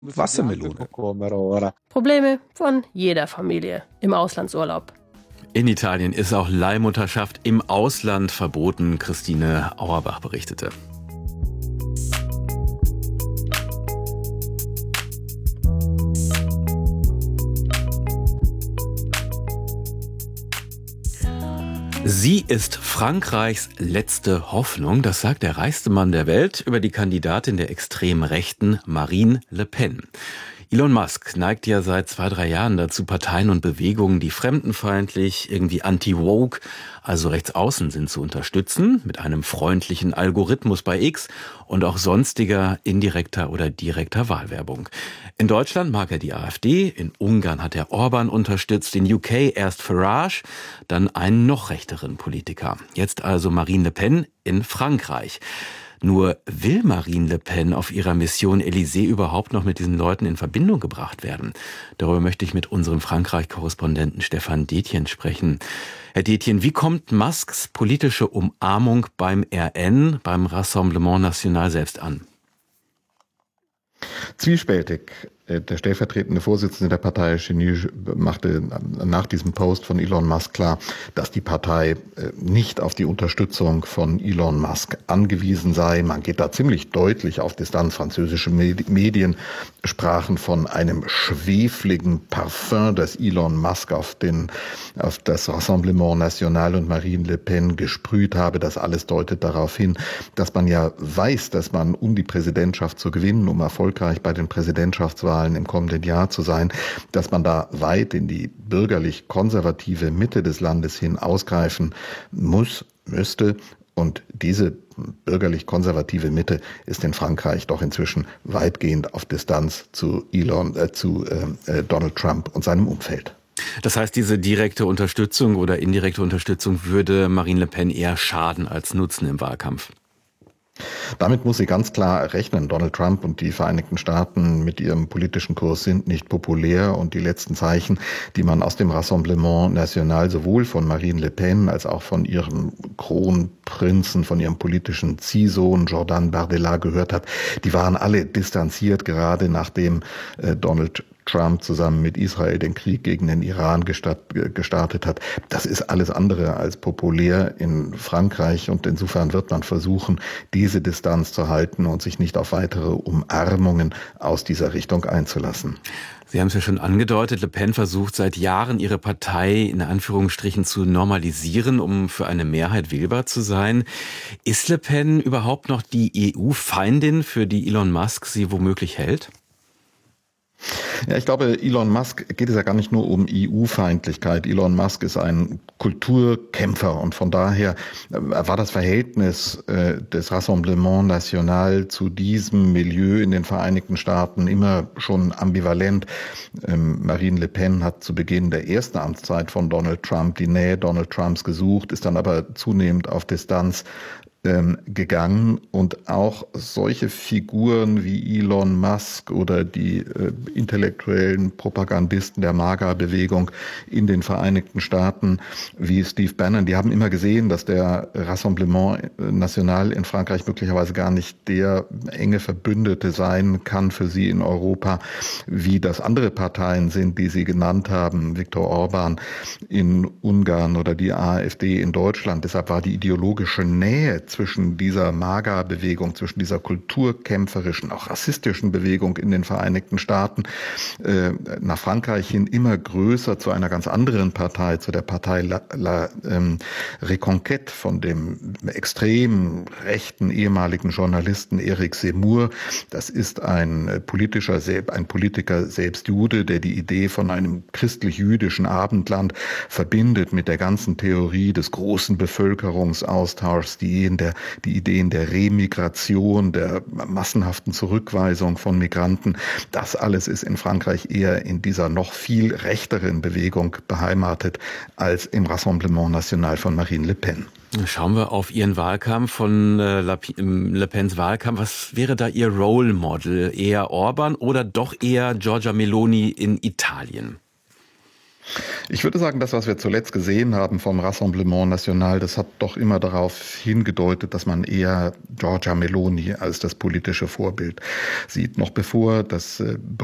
Wassermelone. Probleme von jeder Familie im Auslandsurlaub. In Italien ist auch Leihmutterschaft im Ausland verboten, Christine Auerbach berichtete. Sie ist Frankreichs letzte Hoffnung, das sagt der reichste Mann der Welt über die Kandidatin der extrem Rechten, Marine Le Pen. Elon Musk neigt ja seit 2-3 Jahren dazu, Parteien und Bewegungen, die fremdenfeindlich, irgendwie anti-woke, also rechtsaußen sind, zu unterstützen, mit einem freundlichen Algorithmus bei X und auch sonstiger indirekter oder direkter Wahlwerbung. In Deutschland mag er die AfD, in Ungarn hat er Orban unterstützt, in UK erst Farage, dann einen noch rechteren Politiker. Jetzt also Marine Le Pen in Frankreich. Nur will Marine Le Pen auf ihrer Mission Élysée überhaupt noch mit diesen Leuten in Verbindung gebracht werden? Darüber möchte ich mit unserem Frankreich-Korrespondenten Stefan Detjen sprechen. Herr Detjen, wie kommt Musks politische Umarmung beim RN, beim Rassemblement National selbst an? Zwiespältig. Der stellvertretende Vorsitzende der Partei Chenu machte nach diesem Post von Elon Musk klar, dass die Partei nicht auf die Unterstützung von Elon Musk angewiesen sei. Man geht da ziemlich deutlich auf Distanz. Französische Medien sprachen von einem schwefligen Parfum, das Elon Musk auf das Rassemblement National und Marine Le Pen gesprüht habe. Das alles deutet darauf hin, dass man ja weiß, dass man, um die Präsidentschaft zu gewinnen, um erfolgreich bei den Präsidentschaftswahlen im kommenden Jahr zu sein, dass man da weit in die bürgerlich-konservative Mitte des Landes hin ausgreifen müsste. Und diese bürgerlich-konservative Mitte ist in Frankreich doch inzwischen weitgehend auf Distanz zu Donald Trump und seinem Umfeld. Das heißt, diese direkte Unterstützung oder indirekte Unterstützung würde Marine Le Pen eher schaden als nutzen im Wahlkampf? Damit muss sie ganz klar rechnen. Donald Trump und die Vereinigten Staaten mit ihrem politischen Kurs sind nicht populär und die letzten Zeichen, die man aus dem Rassemblement National sowohl von Marine Le Pen als auch von ihrem Kronprinzen, von ihrem politischen Ziehsohn Jordan Bardella gehört hat, die waren alle distanziert, gerade nachdem Donald Trump zusammen mit Israel den Krieg gegen den Iran gestartet hat. Das ist alles andere als populär in Frankreich und insofern wird man versuchen, diese Distanz zu halten und sich nicht auf weitere Umarmungen aus dieser Richtung einzulassen. Sie haben es ja schon angedeutet, Le Pen versucht seit Jahren, ihre Partei in Anführungsstrichen zu normalisieren, um für eine Mehrheit wählbar zu sein. Ist Le Pen überhaupt noch die EU-Feindin, für die Elon Musk sie womöglich hält? Ja, ich glaube, Elon Musk geht es ja gar nicht nur um EU-Feindlichkeit. Elon Musk ist ein Kulturkämpfer und von daher war das Verhältnis des Rassemblement National zu diesem Milieu in den Vereinigten Staaten immer schon ambivalent. Marine Le Pen hat zu Beginn der ersten Amtszeit von Donald Trump die Nähe Donald Trumps gesucht, ist dann aber zunehmend auf Distanz gegangen und auch solche Figuren wie Elon Musk oder die intellektuellen Propagandisten der MAGA-Bewegung in den Vereinigten Staaten wie Steve Bannon, die haben immer gesehen, dass der Rassemblement National in Frankreich möglicherweise gar nicht der enge Verbündete sein kann für sie in Europa, wie das andere Parteien sind, die sie genannt haben, Viktor Orban in Ungarn oder die AfD in Deutschland. Deshalb war die ideologische Nähe zwischen dieser MAGA-Bewegung, zwischen dieser kulturkämpferischen, auch rassistischen Bewegung in den Vereinigten Staaten nach Frankreich hin immer größer zu einer ganz anderen Partei, zu der Partei La Reconquête von dem extrem rechten ehemaligen Journalisten Eric Zemmour. Das ist ein Politiker, selbst Jude, der die Idee von einem christlich-jüdischen Abendland verbindet mit der ganzen Theorie des großen Bevölkerungsaustauschs, die Ideen der Remigration, der massenhaften Zurückweisung von Migranten. Das alles ist in Frankreich eher in dieser noch viel rechteren Bewegung beheimatet als im Rassemblement National von Marine Le Pen. Schauen wir auf Ihren Wahlkampf, von Le Pens Wahlkampf. Was wäre da Ihr Role Model? Eher Orban oder doch eher Giorgia Meloni in Italien? Ich würde sagen, das, was wir zuletzt gesehen haben vom Rassemblement National, das hat doch immer darauf hingedeutet, dass man eher Giorgia Meloni als das politische Vorbild sieht. Noch bevor das